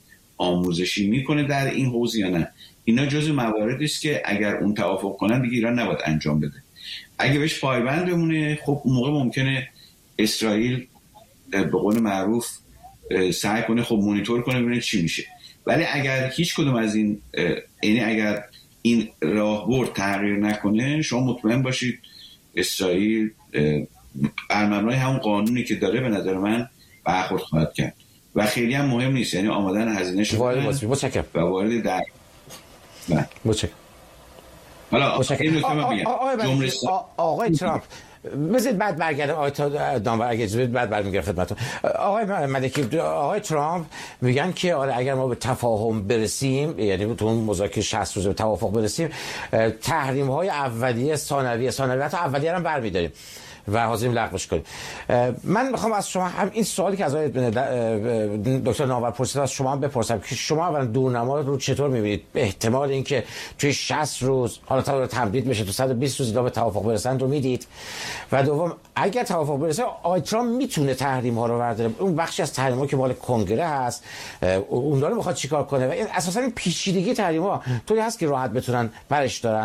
آموزشی میکنه در این حوزه یا نه. اینا جزو مواردی است که اگر اون توافق کنن دیگه ایران نباید انجام بده. اگه بهش پایبند بمونه خب اون موقع ممکنه اسرائیل به قول معروف سعی کنه خب مونیتور کنه ببینه چی میشه. ولی اگر هیچ کدوم از این یعنی اگر این راهبرد تغییر نکنه شما مطمئن باشید اسرائیل بر مبنای همون قانونی که داره به نظر من برخورد خواهد کرد و خیلی هم مهم نیست، یعنی آمدن هزینه شده متشکرم و وارد در متشکرم. حالا این نکته من بگم آقای ترامپ بذارید بعد برگردم آقای دانور اگه اجازه بدید بعد برمیگردم خدمتتون. آقای ملکی، آقای ترامپ میگن که آره اگر ما به تفاهم برسیم، یعنی تو اون مذاکره شصت روزه به توافق برسیم، تحریم های اولیه ثانویه ثانویه تا اولیه هم برمی‌داریم و حاضریم لغوش کنیم. من میخوام از شما هم این سوالی که از آقای دکتر ناور پرسید از شما هم بپرسم که شما اولا دورنما رو چطور میبینید؟ احتمال اینکه توی شصت روز حالا تا تمدید بشه تو صد و بیست روز اینا به توافق برسن رو میدید؟ و دوم اگر توافق برسه آقای ترامپ میتونه تحریم ها رو برداره؟ اون بخشی از تحریم ها که مال کنگره هست اون داره میخواد چیکار کنه؟ و این اساسا این پیچیدگی تحریم ها طوری هست که راحت بتونن برش دارن؟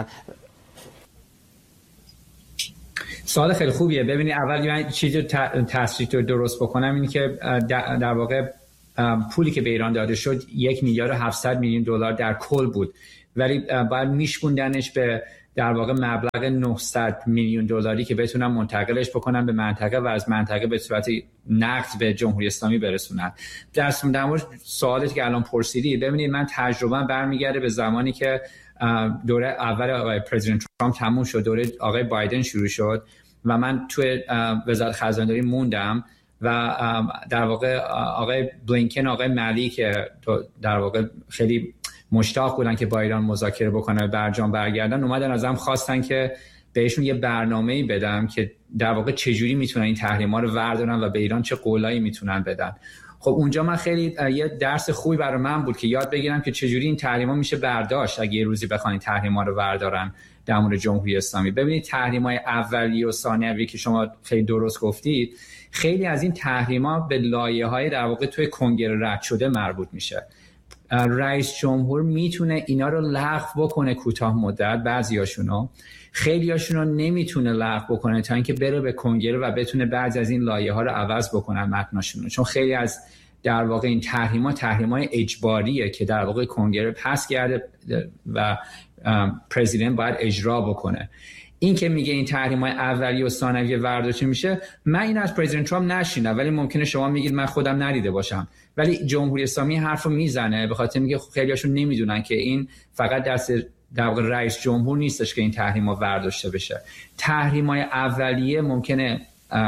سوال خیلی خوبیه. ببینید اول من چیزی رو تصریح رو درست بکنم اینه که در واقع پولی که به ایران داده شد یک میلیارد و هفتصد میلیون دلار در کل بود، ولی باید میشوندنش به در واقع مبلغ نهصد میلیون دلاری که بتونن منتقلش بکنن به منطقه و از منطقه به صورت نقد به جمهوری اسلامی برسونن. در مورد سوالی که الان پرسیدی، ببینید من تجربه برمیگرده به زمانی که دوره اول آقای پرزیدنت ترامپ تموم شد، دوره آقای بایدن شروع شد و من توی وزارت خزانداری موندم و در واقع آقای بلینکن، آقای ملی که در واقع خیلی مشتاق بودن که با ایران مذاکره بکنه و برجام برگردن، اومدن ازم خواستن که بهشون یه برنامه‌ای بدم که در واقع چجوری میتونن این تحریم‌ها رو وردارن و به ایران چه قولایی میتونن بدن. خب اونجا من خیلی یه درس خوبی برای من بود که یاد بگیرم که چجوری این تحریم‌ها میشه برداشت اگه یه روزی بخوان این تحریم‌ها رو وردارن در مورد جمهوری اسلامی. ببینید تحریم‌های اولیه و ثانویه که شما خیلی درست گفتید، خیلی از این تحریم‌ها به لایه‌های در واقع توی کنگره رد شده مربوط میشه. رئیس جمهور میتونه اینا رو لغو بکنه کوتاه مدت، بعضیاشونو، خیلیاشونو نمیتونه لغو بکنه تا اینکه بره به کنگره و بتونه بعضی از این لایه‌ها رو عوض بکنن متناشونو، چون خیلی از در واقع این تحریم‌ها تحریم‌های اجباریه که در واقع کنگره پس کرده و پرزیدنت باید اجرا بکنه. این که میگه این تحریم‌های اولیه و ثانویه ورداشته میشه، من این از پرزیدنت ترامپ نشینم، ولی ممکنه شما میگید من خودم ندیده باشم، ولی جمهوری اسلامی حرفو میزنه به خاطر میگه خیلیاشون نمیدونن که این فقط دست در واقع رئیس جمهور نیستش که این تحریم‌ها ورداشته بشه. تحریم‌های اولیه ممکنه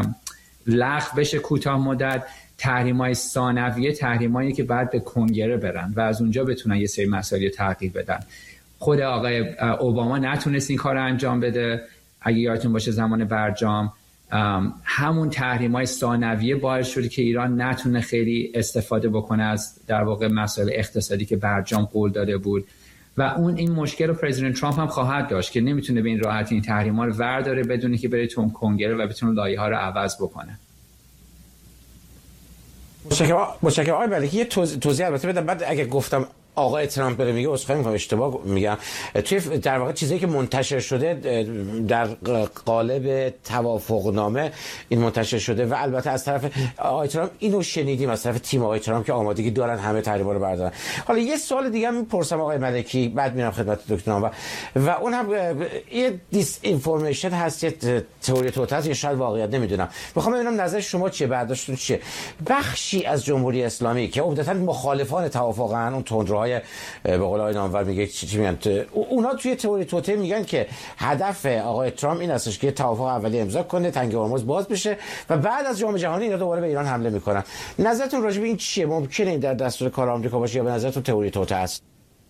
لغو بشه کوتاه مدت، تحریم‌های ثانویه تحریمایی که بعد به کنگره برن و از اونجا بتونن یه سری مسائل تغییر بدن. خود آقای اوباما نتونست این کار رو انجام بده، اگه یادتون باشه زمان برجام همون تحریم‌های ثانویه باعث شد که ایران نتونه خیلی استفاده بکنه از در واقع مسائل اقتصادی که برجام قول داده بود و اون این مشکل رو پرزیدنت ترامپ هم خواهد داشت که نمیتونه به این راحتی این تحریم‌ها رو ورداره بدون که بره تو کنگره و بتونه لایه‌ها رو عوض بکنه. متشکرم. متشکرم آقای ملکی. یه توضیح البته بدم بعد اگه گفتم آقای ترامپ بره میگه عذرخواهی میکنم اشتباه میگم. توی در واقع چیزایی که منتشر شده در قالب توافقنامه این منتشر شده و البته از طرف آقای ترامپ اینو شنیدیم از طرف تیم آقای ترامپ که آمادگی دارن همه تحریم‌ها رو بردارن. حالا یه سوال دیگه هم میپرسم آقای ملکی بعد میرم خدمت دکتر نامور و اون هم یه دیس اینفورمیشن هست، یه تئوری توته هست، یا شاید واقعیت نمیدونم. میخوام ببینم نظر شما چیه، برداشتتون چیه؟ بخشی از جمهوری اسلامی که عمدتاً مخالفان توافقن، اون تندروهای به قول آقای نامور میگه چی میگن، اونا توی تئوری توته میگن که هدف آقای ترامپ این هستش که توافق اولیه امضا کنه، تنگ هرمز باز بشه و بعد از جام جهانی اینا دوباره به ایران حمله میکنن. نظرتون راجع به این چیه؟ ممکنه این در دستور کار آمریکا باشه یا به نظرتون تئوری توته است؟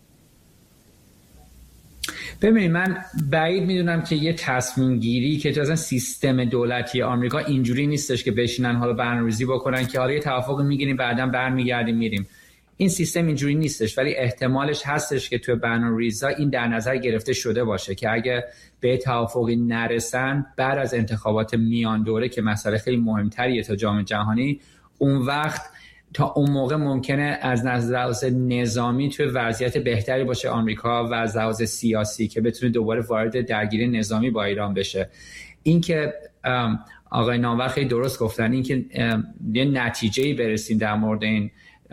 ببینید من بعید میدونم که یه تصمیم گیری که تو اصلا سیستم دولتی آمریکا اینجوری نیستش که بشینن حالا برنامه‌ریزی بکنن که حالا یه توافق میگیریم بعداً برمیگردیم میریم. این سیستم اینجوری نیستش، ولی احتمالش هستش که توی برنامه‌ریزی این در نظر گرفته شده باشه که اگه به توافقی نرسن بعد از انتخابات میان دوره که مسئله خیلی مهمتریه تا جام جهانی، اون وقت تا اون موقع ممکنه از نظر نظامی توی وضعیت بهتری باشه آمریکا و از لحاظ سیاسی که بتونه دوباره وارد درگیری نظامی با ایران بشه. این که آقای نامور خیلی درست گفتن، این که یه نتیجه‌ای برسیم در مورد این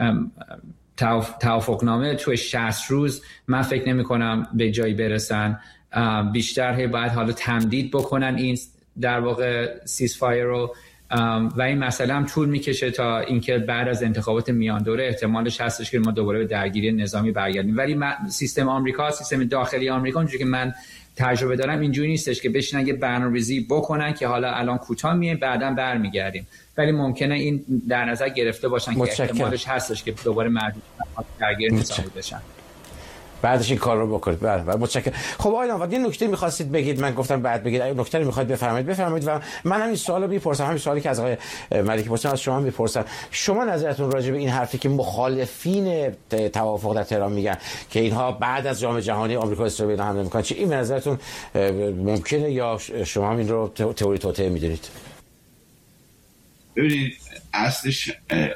توافقنامه توی شصت روز، من فکر نمی کنم به جایی برسن. بیشتر باید حالا تمدید بکنن این در واقع سیزفایر رو و این مسئله هم طول میکشه تا اینکه بعد از انتخابات میان دوره احتمالش هستش که ما دوباره به درگیری نظامی برگردیم. ولی سیستم آمریکا، سیستم داخلی آمریکا اونجوری که من تجربه دارم اینجوری نیستش که بشینن یه برنامه‌ریزی بکنن که حالا الان کوتاه میایم بعداً برمیگردیم، ولی ممکنه این در نظر گرفته باشن متشکرم. که احتمالش هستش که دوباره مردم درگیر نظامی بشن بعدش این کار رو بکنید. بله بله متشکرم. خب آقای نامور یه نکته می‌خواستید بگید، من گفتم بعد بگید، اگه نکته رو می‌خواید بفرمایید بفرمایید و من همین سوالو می‌پرسم، همین سوالی که از آقای ملکی پرسیدم از شما می‌پرسم. شما نظرتون راجع به این حرفی که مخالفین توافق در تهران میگن که اینها بعد از جام جهانی آمریکا و اسرائیل حمله می‌کنن، چه این به نظرتون ممکنه یا شما هم این رو تئوری توطئه می‌دونید؟ ببینید اصلش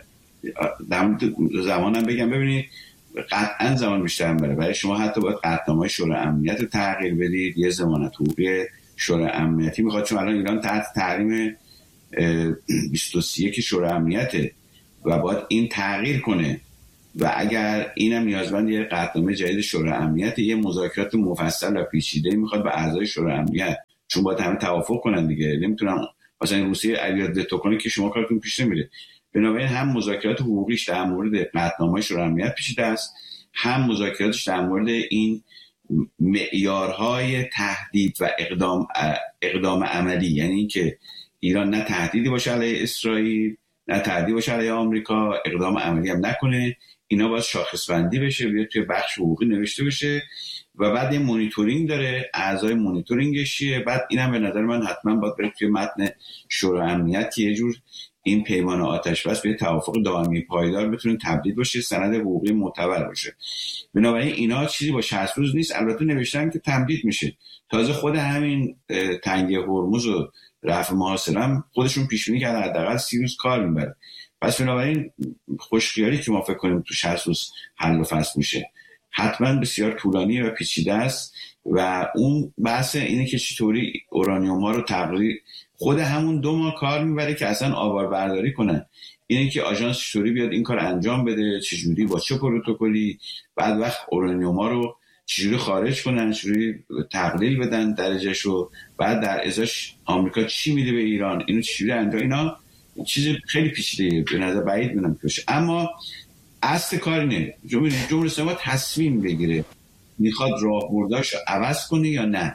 در زمانم بگم، ببینید قطعا زمان بیشتر بره. برای شما حتی باید قطعنامه‌های شورای امنیت رو تغییر بدید، یه ضمانت حقوقی شورای امنیتی میخواد، چون الان ایران تحت تحریم بیست و یک شورای امنیته و باید این تغییر کنه و اگر اینم نیازمند یه قطعنامه جدید شورای امنیت، یه مذاکرات مفصل و پیچیده میخواد با اعضای شورای امنیت، چون باید همه توافق کنن دیگه. نمیتونن مثلا روسیه علیات وتو کنه که شما کارتون پیش نمیره. بنابراین هم مذاکرات حقوقیش در مورد قطعنامه‌های شورای امنیت پیچیده است، هم مذاکراتش در مورد این معیارهای تهدید و اقدام اقدام عملی، یعنی اینکه ایران نه تهدیدی باشه علیه اسرائیل نه تهدیدی باشه علیه آمریکا، اقدام عملی هم نکنه. اینا باید شاخص بندی بشه، بیاد توی بخش حقوقی نوشته بشه و بعد این مونیتورینگ داره، اعضای مونیتورینگش چیه. بعد اینم به نظر من حتما باید بره توی متن شورای امنیت که یه جور این پیمان آتش بس به توافق دائمی پایدار بتونه تبدیل بشه، سند حقوقی معتبر باشه. بنابراین اینا چیزی با شصت روز نیست. البته نوشتن که تمدید میشه. تازه خود همین تنگی هرمز و رفع محاصره هم خودشون پیش بینی کردن حداقل سی روز کار میبره. پس بنابراین خوشخیالی که ما فکر کنیم تو شصت روز حل و فصل میشه حتما بسیار طولانی و پیچیده است و اون بحث اینه که چطوری اورانیوم ها رو تقریبا خود همون دو ماه کار میبره که اصلا آوار برداری کنن. اینه که آژانس چطوری بیاد این کار انجام بده، چجوری با چه پروتکلی، بعد وقت اورانیوم ها رو چجوری خارج کنن، چجوری تقلیل بدن درجهشو، بعد در ازاش آمریکا چی میده به ایران، اینو چجوری انجام. اینا چیز خیلی پیچیده به نظر بعید میاد بشه. اما اصل کار اینه جمهوری اسلامی تصمیم بگیره میخواد راهبرداشو عوض کنه یا نه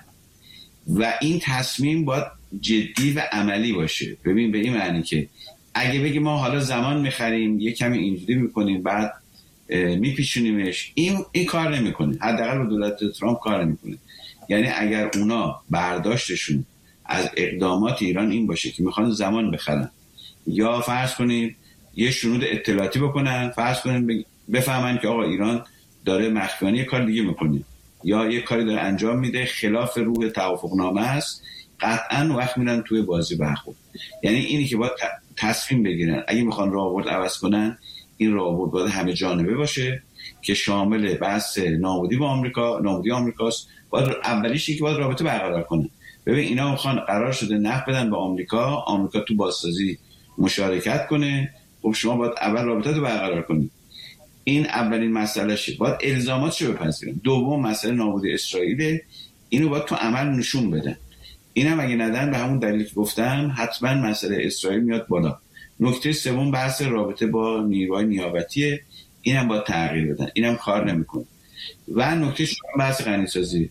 و این تصمیم باید جدی و عملی باشه. ببین به این معنی که اگه بگی ما حالا زمان میخریم یه کمی اینجوری میکنیم بعد میپیچونیمش، این این کار نمیکنه. حداقل با دولت ترامپ کار نمیکنه. یعنی اگر اونا برداشتشون از اقدامات ایران این باشه که میخوان زمان بخرن یا فرض کنیم یه شنود اطلاعاتی بکنن، فرض کنیم بفهمن که آقا ایران داره مخفیانه یه کار دیگه میکنه یا یه کاری داره انجام میده خلاف روح توافقنامه است، قطعا وقت میرن توی بازی برخورد. یعنی اینی که باید تصمیم بگیرن اگه میخوان راهبرد عوض کنن، این راهبرد باید همه جانبه باشه که شامل بحث نابودی با آمریکا، نابودی آمریکاست. باید اولیشی که باید رابطه برقرار کنن. ببین اینا میخوان قرار شده نفت بدن به آمریکا، آمریکا تو بازسازی مشارکت کنه، خب شما باید اول رابطه رو برقرار کنید. این اولین مسئله شه. باید الزاماتشو بپذیرن. دوم مسئله نابودی اسرائیل، اینو باید تو عمل نشون بدن. اینم اگه ندن به همون دلیل که گفتم حتما مسئله اسرائیل میاد بالا. نکته سوم بحث رابطه با نیروهای نیابتیه، اینم باید تغییر بدن. اینم کار نمیکنه. و نکته چهارم بحث غنیسازی،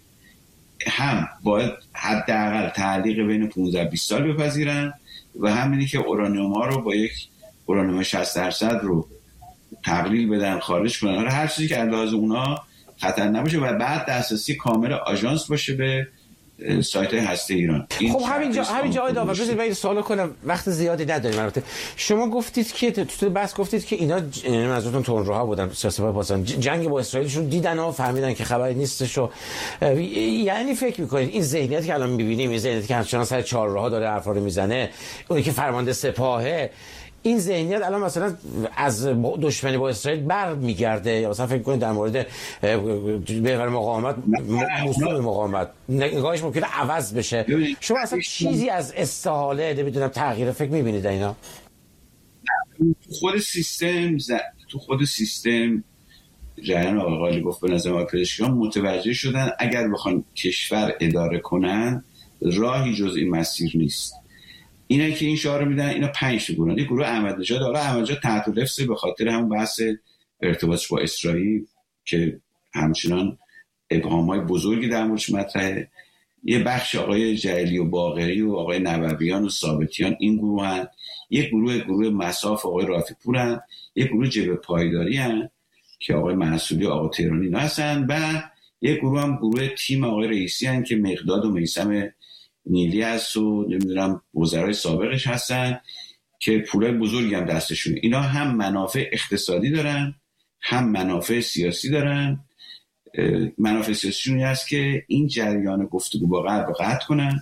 هم باید حداقل تعلیق بین پانزده بیست سال بپذیرن و همینی که اورانیوم ها رو با یک اورانیوم شصت درصد رو تقلیل بدن، خارج کنن، هر چیزی که اندازه اونا خطر نباشه و بعد دسترسی کامل آژانس باشه به سایت هسته ایران. خب همینجا همینجا آقای داور بذارید من این سوالو کنم، وقت زیادی نداریم. البته شما گفتید که تو بس گفتید که اینا منظورتون تندروها بودن، سیاست‌های پاسداران جنگ با اسرائیلشون دیدن و فهمیدن که خبری نیستش و یعنی فکر می‌کنید این ذهنیتی که الان می‌بینیم، این ذهنیتی که همچنان سر چهارراه داره حرفا رو میزنه، اونی که فرمانده سپاهه، این ذهنیت الان مثلا از دشمنی با اسرائیل بر میگرده یا مثلا فکر کنید در مورد محور مقاومت مسلم مقاومت نگاهش ممکنه عوض بشه؟ شما اصلا چیزی از استحاله نمیدونم تغییر فکر میبینید اینا؟ خود سیستم ز... تو خود سیستم جریان آقای قالی گفت به نظر ما پزشکان متوجه شدن اگر بخوان کشور اداره کنن راهی جز این مسیر نیست. اینا که این شعار میدن اینا پنج تا گروه، یک گروه احمد نژاد، حالا احمد نژاد تحت لفظ به خاطر همون بحث ارتباطش با اسرائیل که همچنان ابهام‌های بزرگی در موردش مطرحه. یه بخش آقای جلیلی و باقری و آقای نوویان و ثابتیان این گروه هن. یک گروه گروه مصاف آقای رافی پور هن. یک گروه جبهه پایداری هن که آقای منصوری و آقای تهرانی اینا هستن و یک گروه هم گروه تیم آقای رئیسی هن که مقداد و میثم نیلی هست و نمیدونم وزرای سابقش هستن که پولای بزرگی هم دستشونه. اینا هم منافع اقتصادی دارن هم منافع سیاسی دارن. منافع سیاسیشون هست که این جریان گفتگو با غرب قطع کنن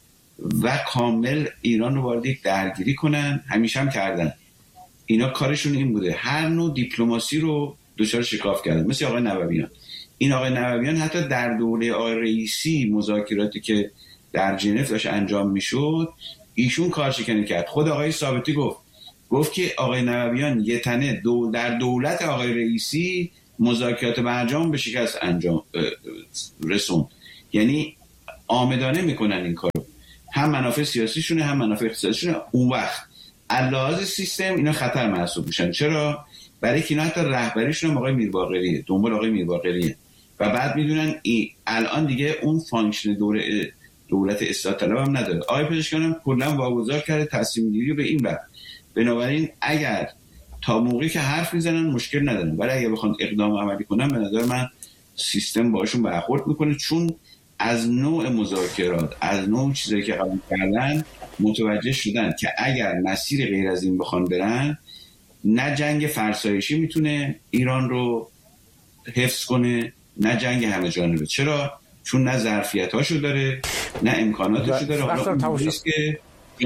و کامل ایران رو وارد یک درگیری کنن. همیشه هم کردن. اینا کارشون این بوده، هر نوع دیپلماسی رو دچار شکاف کردن. مثل آقای نوویان. این آقای نوویان حتی در دوره آقای رئیسی مذاکراتی که در ژنو داشت انجام میشد ایشون کارشکنی کرد. خود آقای ثابتی گفت گفت که آقای نوویان یه تنه دو در دولت آقای رئیسی مذاکرات برجام به شکست انجام رسوند. یعنی آمدانه میکنن این کارو، هم منافع سیاسیشونه هم منافع اقتصادیشونه. اون وقت علاوه سیستم اینا خطر محسوب میشن. چرا؟ برای که اینا حتی رهبریشون هم آقای میرباقریه، دنبال آقای میرباقریه و بعد میدونن این الان دیگه اون فانکشن دوره دولت اصلاح طلب هم نداره. آقای پزشکیان هم کلا واگذار کرده تصمیم گیری به این بر. بنابراین اگر تا موقعی که حرف میزنن مشکل ندارن، ولی اگه بخوان اقدام عملی کنن به نظر من سیستم باشون برخورد میکنه، چون از نوع مذاکرات از نوع چیزایی که قبول کردن متوجه شدن که اگر مسیر غیر از این بخوان برن نه جنگ فرسایشی میتونه ایران رو حفظ کنه نه جنگ همه جانبه. چرا؟ چون نه ظرفیتاشو داره نه امکاناتشو داره. حالا اون نیست که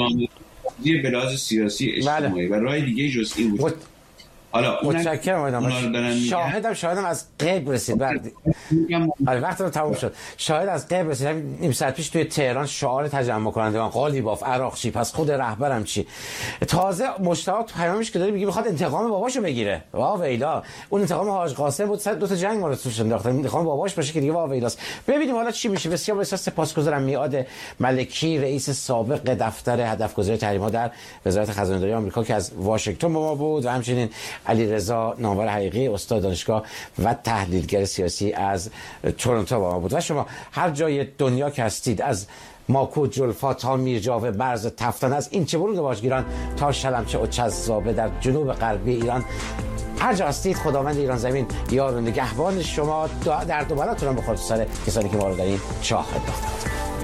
جامعه بلاز سیاسی اجتماعی و راه دیگه جز این بود. حالا متشکرم آقای شاهدم شاهدم از غیب رسید. بعد وقت رو تموم شد. شاهد از غیب رسید. نیم ساعت پیش توی تهران شعار تجمع کنندگان قالیباف عراقچی پس خود رهبرم چی. تازه مشتاق پیامش که داره میگه میخواد انتقام باباشو بگیره. وا ویلا. اون انتقام حاج قاسم بود، صد دو تا جنگ ما توش انداختن. انتقام باباش باشه که دیگه وا ویلاست. ببینیم حالا چی میشه. بسیار بسیار سپاسگزارم. میعاد ملکی رئیس سابق دفتر هدفگذاری تحریم‌ها در وزارت خزانه‌داری آمریکا که از واشنگتن با ما بود و همچنین علیرضا نامور حقیقی استاد دانشگاه و تحلیلگر سیاسی از تورنتو با ما بود. و شما هر جای دنیا که هستید، از ماکو جلفا تا میرجاوه برز تفتان، از این چه برون باشگیران تا شلمچه و چزابه در جنوب غربی ایران، هر جا هستید خداوند ایران زمین یار و نگهبان شما در دوبارتون هم بخورد سر کسانی که ما رو در این چاه انداختند.